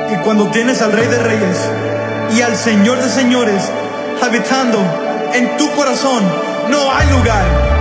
Y cuando tienes al Rey de Reyes y al Señor de Señores habitando en tu corazón, no hay lugar